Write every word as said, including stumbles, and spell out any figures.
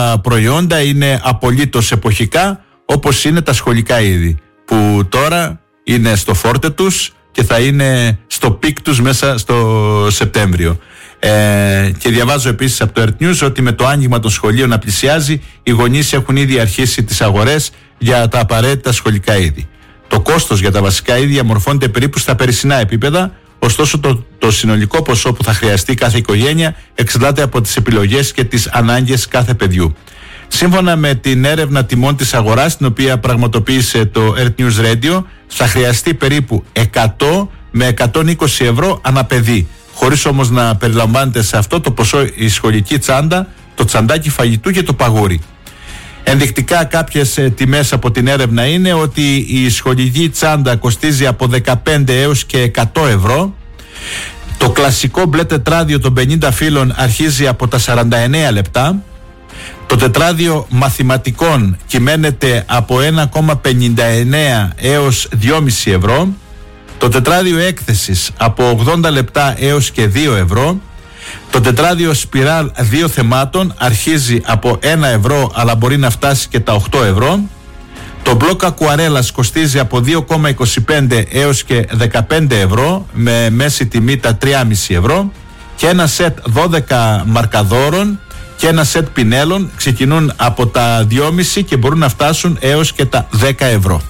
τα προϊόντα είναι απολύτως εποχικά, όπως είναι τα σχολικά είδη, που τώρα είναι στο φόρτε τους και θα είναι στο πικ τους μέσα στο Σεπτέμβριο. Ε, και διαβάζω επίσης από το Earth News ότι με το άνοιγμα των σχολείων να πλησιάζει, οι γονείς έχουν ήδη αρχίσει τις αγορές για τα απαραίτητα σχολικά είδη. Το κόστος για τα βασικά είδη διαμορφώνεται περίπου στα περισσινά επίπεδα, ωστόσο το, το συνολικό ποσό που θα χρειαστεί κάθε οικογένεια εξαρτάται από τις επιλογές και τις ανάγκες κάθε παιδιού. Σύμφωνα με την έρευνα τιμών της αγοράς, την οποία πραγματοποίησε το Earth News Radio, θα χρειαστεί περίπου εκατό με εκατόν είκοσι ευρώ ανά παιδί, χωρίς όμως να περιλαμβάνεται σε αυτό το ποσό η σχολική τσάντα, το τσαντάκι φαγητού και το παγούρι. Ενδεικτικά κάποιες ε, τιμές από την έρευνα είναι ότι η σχολική τσάντα κοστίζει από δεκαπέντε έως και εκατό ευρώ. Το κλασικό μπλε τετράδιο των πενήντα φύλων αρχίζει από τα σαράντα εννέα λεπτά. Το τετράδιο μαθηματικών κυμαίνεται από ένα κόμμα πενήντα εννέα έως δυόμισι ευρώ. Το τετράδιο έκθεσης από ογδόντα λεπτά έως και δύο ευρώ. Το τετράδιο σπιράλ δύο θεμάτων αρχίζει από ένα ευρώ αλλά μπορεί να φτάσει και τα οκτώ ευρώ. Το μπλοκ ακουαρέλας κοστίζει από δύο κόμμα είκοσι πέντε έως και δεκαπέντε ευρώ με μέση τιμή τα τρία κόμμα πέντε ευρώ. Και ένα σετ δώδεκα μαρκαδόρων και ένα σετ πινέλων ξεκινούν από τα δυόμισι και μπορούν να φτάσουν έως και τα δέκα ευρώ.